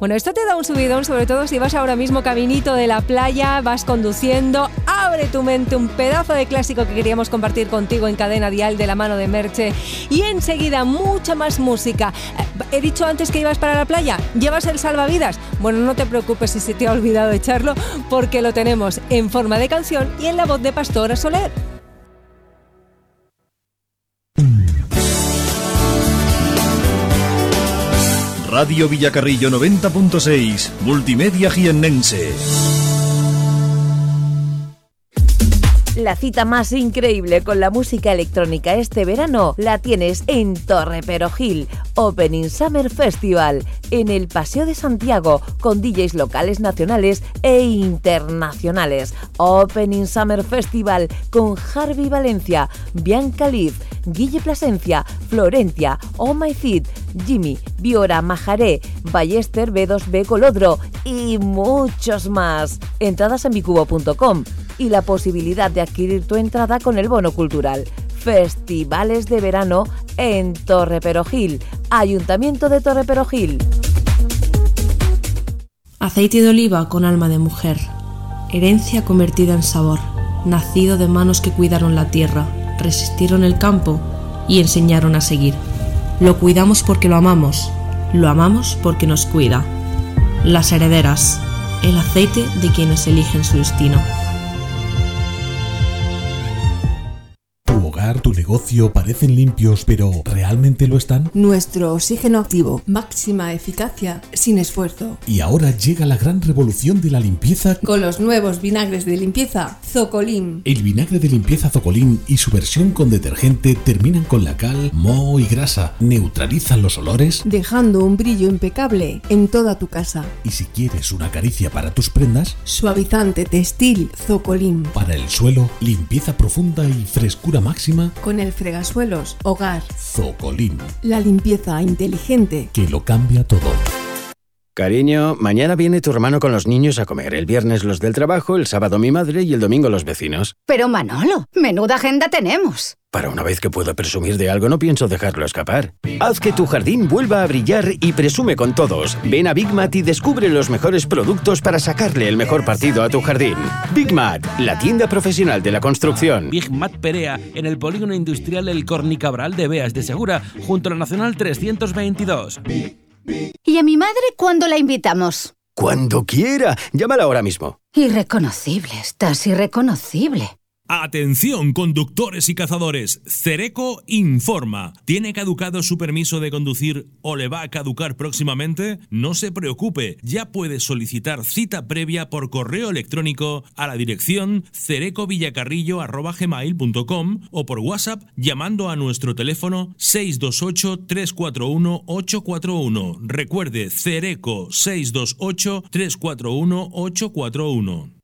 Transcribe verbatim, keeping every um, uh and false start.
Bueno, esto te da un subidón, sobre todo si vas ahora mismo caminito de la playa, vas conduciendo, abre tu mente, un pedazo de clásico que queríamos compartir contigo en Cadena Dial de la mano de Merche, y enseguida mucha más música. He dicho antes que ibas para la playa, ¿llevas el salvavidas? Bueno, no te preocupes si se te ha olvidado echarlo, porque lo tenemos en forma de canción y en la voz de Pastora Soler. Radio Villacarrillo noventa punto seis, Multimedia Jiennense. La cita más increíble con la música electrónica este verano la tienes en Torre Perojil, Opening Summer Festival, en el Paseo de Santiago, con D Js locales, nacionales e internacionales. Opening Summer Festival con Harvey Valencia, Bianca Liv, Guille Plasencia, Florencia, Oh My Feet, Jimmy, Biora, Majaré, Ballester, B dos B Colodro y muchos más. Entradas en bicubo punto com y la posibilidad de adquirir tu entrada con el bono cultural. Festivales de verano en Torre Perojil, Ayuntamiento de Torre Perojil. Aceite de oliva con alma de mujer, herencia convertida en sabor, nacido de manos que cuidaron la tierra, resistieron el campo y enseñaron a seguir. Lo cuidamos porque lo amamos, lo amamos porque nos cuida. Las herederas, el aceite de quienes eligen su destino. Tu negocio parecen limpios, pero ¿realmente lo están? Nuestro oxígeno activo, máxima eficacia, sin esfuerzo. Y ahora llega la gran revolución de la limpieza con los nuevos vinagres de limpieza Zocolin. El vinagre de limpieza Zocolin y su versión con detergente terminan con la cal, moho y grasa, neutralizan los olores, dejando un brillo impecable en toda tu casa. Y si quieres una caricia para tus prendas, suavizante textil Zocolin. Para el suelo, limpieza profunda y frescura máxima con el fregasuelos Hogar Zocolin. La limpieza inteligente que lo cambia todo. Cariño, mañana viene tu hermano con los niños a comer. El viernes los del trabajo, el sábado mi madre y el domingo los vecinos. Pero Manolo, menuda agenda tenemos. Para una vez que puedo presumir de algo, no pienso dejarlo escapar. Haz que tu jardín vuelva a brillar y presume con todos. Ven a Big Mat y descubre los mejores productos para sacarle el mejor partido a tu jardín. Big Mat, la tienda profesional de la construcción. Big Mat Perea, en el polígono industrial El Cornicabral de Beas de Segura, junto a la Nacional trescientos veintidós. ¿Y a mi madre cuándo la invitamos? Cuando quiera. Llámala ahora mismo. Irreconocible, estás irreconocible. Atención, conductores y cazadores. Cereco informa. ¿Tiene caducado su permiso de conducir o le va a caducar próximamente? No se preocupe, ya puede solicitar cita previa por correo electrónico a la dirección cerecovillacarrillo arroba gmail punto com o por WhatsApp llamando a nuestro teléfono seis dos ocho, tres cuatro uno, ocho cuatro uno. Recuerde, Cereco seis dos ocho, tres cuatro uno, ocho cuatro uno.